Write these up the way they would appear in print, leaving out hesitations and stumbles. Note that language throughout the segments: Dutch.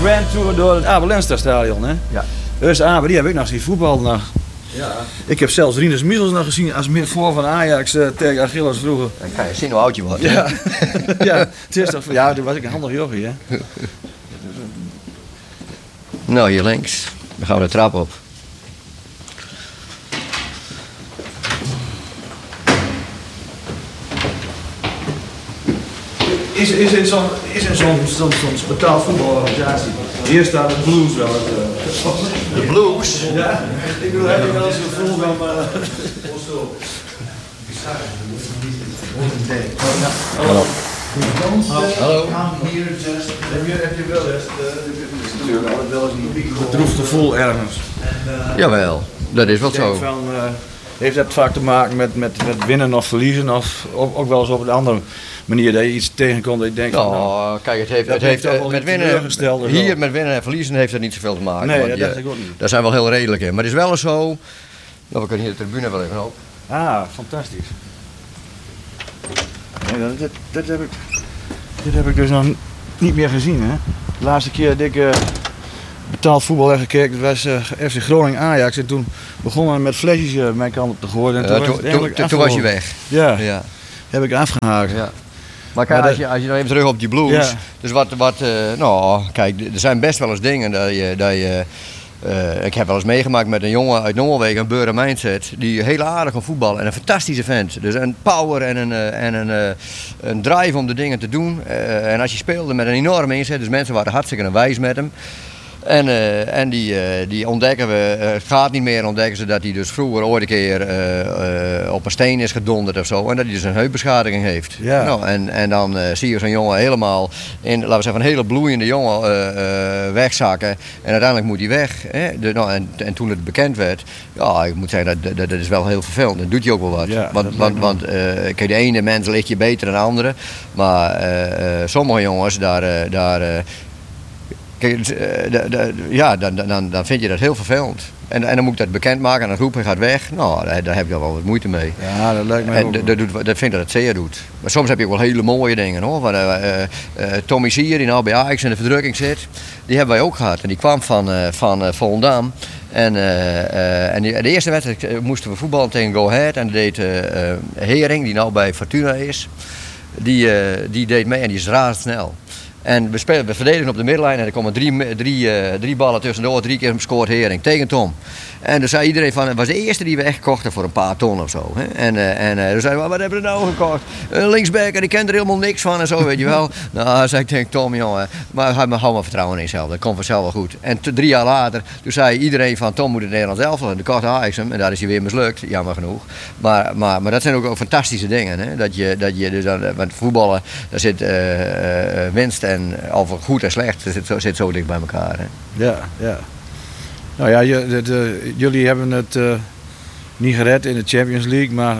Grand Tour door het Abel Lenstra stadion, hè? Ja. Dus Abel, die heb ik nog zien voetballen nog. Ja. Ik heb zelfs Rinus Michels nog gezien als middenvoor van Ajax tegen Achilles vroeger. Dan kan je zien hoe oud je wordt. Ja, ja, het is toch, ja, toen was ik een handig jochie, hè? Nou, hier links. Dan gaan we de trap op. Is in zo'n betaald voetbalorganisatie, hier staat de Blues wel. De Blues? Ja, ik bedoel, heb je wel eens een gevoel van... Hallo. Hallo. Heb je wel eens natuurlijk altijd wel eens een bedroefd gevoel ergens? Jawel, dat is wel Ik denk zo. van, heeft dat vaak te maken met winnen of verliezen of ook wel eens op een andere manier dat je iets tegenkomt dat je denkt van, Nou, kijk, het dat heeft toch wel met iets winnen, teleurgesteld hier wel. met winnen en verliezen heeft dat niet zoveel te maken. Nee, want dat dacht ik ook niet. Daar zijn we wel heel redelijk in. Maar het is wel eens zo, nou, we kunnen hier de tribune wel even op. Ah, fantastisch. Nee, dit heb ik dus nog niet meer gezien, hè. De laatste keer dat ik betaald voetbal heb gekeken, dat was FC Groningen Ajax. En toen begonnen we met flesjes mijn kant op te gooien. En Toen was je weg. Ja, Ja. heb ik afgehaakt. Ja. Maar kijk, Maar als je nou even terug op die Blues. Ja. Dus nou, kijk, er zijn best wel eens dingen dat je ik heb wel eens meegemaakt met een jongen uit Noorwegen, een Beuren Mindset, die heel aardig kan voetballen en een fantastische vent. Dus een power en een drive om de dingen te doen. En als je speelde met een enorme inzet, dus mensen waren hartstikke wijs met hem. En die ontdekken we, het gaat niet meer, ontdekken ze dat hij dus vroeger ooit een keer op een steen is gedonderd of zo. En dat hij dus een heupbeschadiging heeft. Ja. Nou, en dan zie je zo'n jongen helemaal, laten we zeggen, een hele bloeiende jongen wegzakken. En uiteindelijk moet hij weg. Hè? En toen het bekend werd, ja, ik moet zeggen, dat is wel heel vervelend. Dat doet hij ook wel wat. Ja, want kijk, de ene mens ligt je beter dan de andere. Maar sommige jongens, kijk, dan vind je dat heel vervelend. En dan moet ik dat bekendmaken en dan roepen hij gaat weg. Nou, daar heb ik wel wat moeite mee. Ja, dat lijkt mij ook. Dat vind ik dat het zeer doet. Maar soms heb je ook wel hele mooie dingen hoor. Tommy Sier, die nou bij Ajax in de verdrukking zit, die hebben wij ook gehad. En die kwam van Volendam. En de eerste wedstrijd moesten we voetballen tegen Go Ahead. En dat deed Hering, die nou bij Fortuna is. Die deed mee en die is razendsnel. En we verdedigen op de middenlijn en er komen drie ballen tussendoor, 3 keer scoort Hering tegen Tom. En toen zei iedereen van, het was de eerste die we echt kochten voor een paar ton of zo. Hè? En toen zeiden we, wat hebben we nou gekocht? Een linksback en die kent er helemaal niks van en zo, weet je wel. Nou, zei ik tegen Tom, jongen, maar hou maar vertrouwen in jezelf, dat komt vanzelf wel goed. En 3 jaar later, toen zei iedereen van, Tom moet het Nederlands elftal en de kocht Ajax hem en daar is hij weer mislukt, jammer genoeg. Maar dat zijn ook fantastische dingen, hè? Dat je dus want voetballen, daar zit winst en of goed en slecht, zit zo dicht bij elkaar. Hè? Ja, ja. Nou ja, jullie hebben het niet gered in de Champions League, maar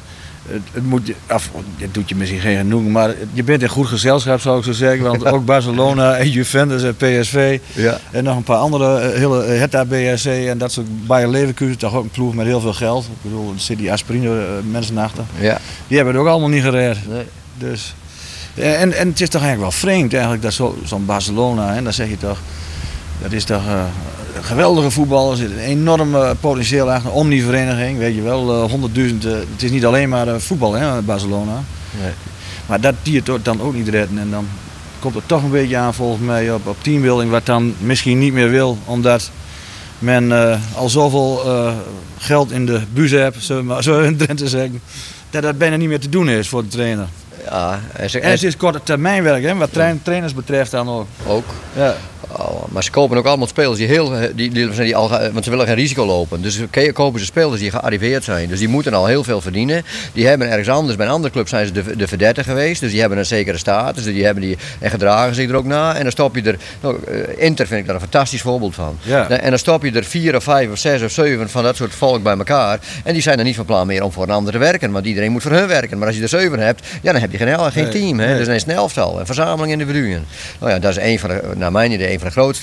het doet je misschien geen genoeg, maar je bent in goed gezelschap zou ik zo zeggen, want ook Barcelona en Juventus en PSV en nog een paar andere, hele Hertha BSC en dat soort Bayer Leverkusen, toch ook een ploeg met heel veel geld. Ik bedoel, er zit die aspirine mensen achter. Ja. Die hebben het ook allemaal niet gered. Nee. Dus, en het is toch eigenlijk wel vreemd eigenlijk dat zo'n Barcelona, en dan zeg je toch, dat is toch geweldige voetbal, er zit een enorm potentieel achter, een omnivereniging, weet je wel, 100.000, het is niet alleen maar voetbal, hè, Barcelona. Nee. Maar dat die het dan ook niet redden en dan komt het toch een beetje aan volgens mij op teambuilding, wat dan misschien niet meer wil, omdat men al zoveel geld in de bus heeft, zo in Drenthe zeggen, dat bijna niet meer te doen is voor de trainer. Ja, en het is korte termijnwerk, hè, wat trainers betreft dan ook. Ook. Ja. Oh, maar ze kopen ook allemaal spelers want ze willen geen risico lopen. Dus kopen ze spelers die gearriveerd zijn. Dus die moeten al heel veel verdienen. Die hebben ergens anders, bij een andere club zijn ze de verdette geweest. Dus die hebben een zekere status. Dus en gedragen zich er ook na. En dan stop je er, Inter vind ik daar een fantastisch voorbeeld van. Ja. En dan stop je er 4 of 5 of 6 of 7 van dat soort volk bij elkaar. En die zijn er niet van plan meer om voor een ander te werken. Want iedereen moet voor hun werken. Maar als je er 7 hebt, ja, dan heb je geen team. Hè? Dus dan is het een elftal, een verzameling individuen. Nou ja, dat is naar mijn idee een van de grootste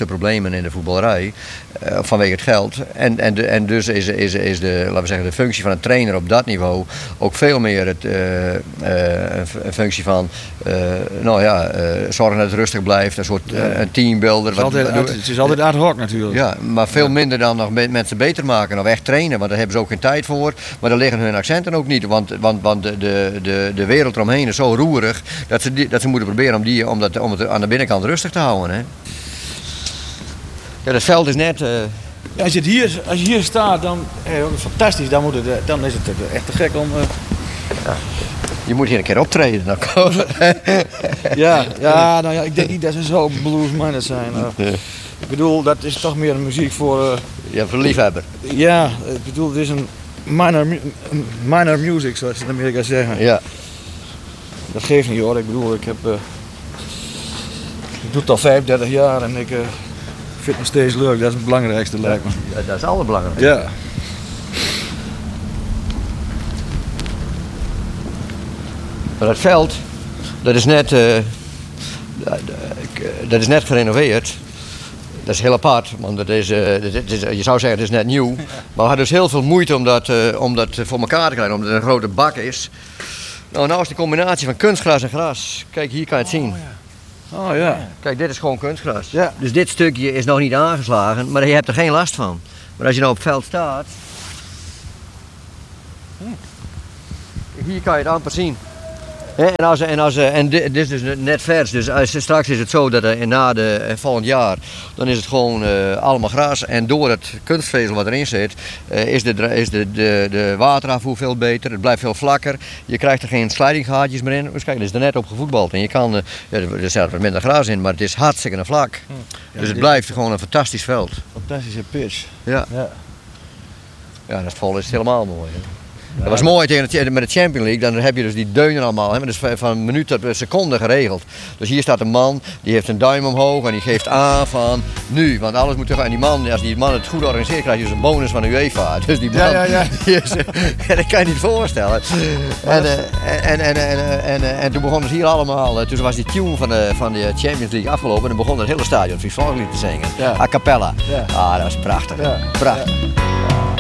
grootste problemen in de voetballerij. Vanwege het geld. En dus is de, laten we zeggen, de functie van een trainer op dat niveau ook veel meer een functie van zorgen dat het rustig blijft, een soort een teambuilder. Het is altijd ad hoc natuurlijk. Ja, maar veel minder dan nog mensen beter maken of echt trainen, want daar hebben ze ook geen tijd voor. Maar daar liggen hun accenten ook niet, want de wereld eromheen is zo roerig dat ze moeten proberen om het aan de binnenkant rustig te houden. Hè. Ja, het veld is net... Als je hier staat, dan fantastisch. Dan is het echt te gek om... Ja. Je moet hier een keer optreden. Dan ik denk niet dat ze zo blues-minded zijn. Ik bedoel, dat is toch meer een muziek voor... voor liefhebber. Ja, ik bedoel, het is een minor music, zoals ze in Amerika zeggen. Ja. Dat geeft niet hoor. Ik bedoel, ik doe het al 35 jaar en ik vind het nog steeds leuk. Dat is het belangrijkste, lijkt me. Ja, dat is het allerbelangrijkste. Ja. Maar het veld, dat is net gerenoveerd. Dat is heel apart, want je zou zeggen het is net nieuw. Maar we hadden dus heel veel moeite om dat voor elkaar te krijgen, omdat het een grote bak is. Nou is de combinatie van kunstgras en gras. Kijk, hier kan je het zien. Oh ja. Kijk, dit is gewoon kunstgras. Ja. Dus dit stukje is nog niet aangeslagen, maar je hebt er geen last van. Maar als je nou op het veld staat, hier kan je het amper zien. En dit is dus net vers, dus straks is het zo dat volgend jaar, dan is het gewoon allemaal gras. En door het kunstvezel wat erin zit, is de waterafvoer veel beter, het blijft veel vlakker. Je krijgt er geen slijdinggaatjes meer in. Dus kijk, er is er net op gevoetbald en je kan, er zit wat minder gras in, maar het is hartstikke vlak. Ja, dus het blijft gewoon een fantastisch veld. Fantastische pitch. Ja, dat vol is helemaal mooi. Hè. Dat was mooi met de Champions League, dan heb je dus die deunen allemaal, hè, dus van minuut tot seconde geregeld. Dus hier staat een man, die heeft een duim omhoog en die geeft aan van nu, want alles moet terug. En als die man het goed organiseert, krijg je dus een bonus van de UEFA. Dus die man, dat kan je niet voorstellen. En toen begonnen ze hier allemaal, toen was die tune van de Champions League afgelopen en dan begon het hele stadion Vivaldi te zingen, a cappella. Ja. Ah, dat was prachtig. Ja. Prachtig. Ja.